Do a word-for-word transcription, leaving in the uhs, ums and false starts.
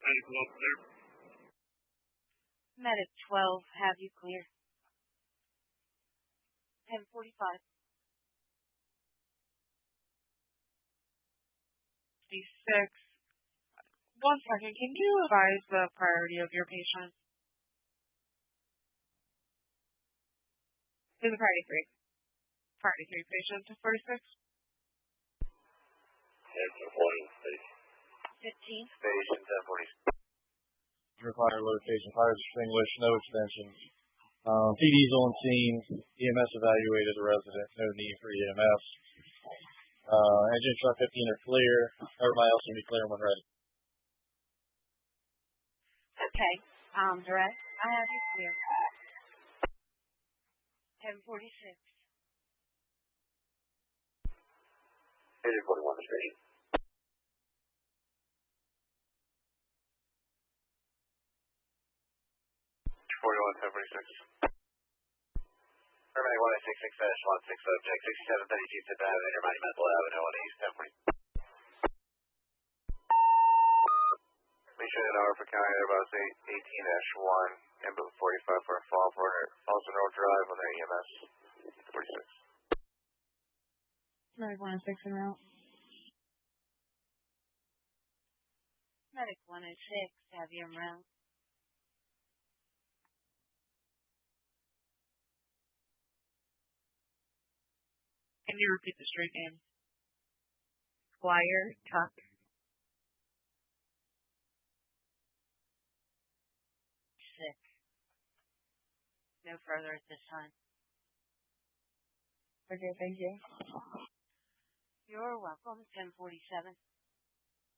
Medical up there. Medic twelve, have you clear? ten forty-five. six. One second, can you advise the priority of your patient? Is a priority three. Priority three patient to forty-six. ten forty, please. fifteen. Station ten forty. Require location, fire extinguished, no extensions. Um, P D's on scene, E M S evaluated the resident, no need for E M S. Uh, engine truck fifteen are clear, everybody else can be clear when ready. Okay, um, direct, I have you clear. ten forty-six. Station forty-one, the station. forty-one, ten forty-six. Terminating one six six one six subject sixty-seven thirty-two Fifth Avenue, near Monumental Avenue, one East ten forty. Mission in Norfolk County, Airbus eighteen dash one, ambulance forty-five for a fall for Falls Road Drive on their E M S forty-six. Medic one oh six en route. Medic one oh six, have you around? Can you repeat the street name? Squire Tuck. Six. No further at this time. Okay, thank you. You're welcome, ten forty-seven.